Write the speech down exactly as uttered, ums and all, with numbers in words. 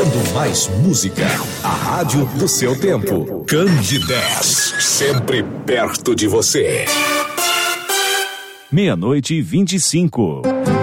tocando mais música. A rádio do seu tempo. Candidez, sempre perto de você. Meia-noite e vinte e cinco.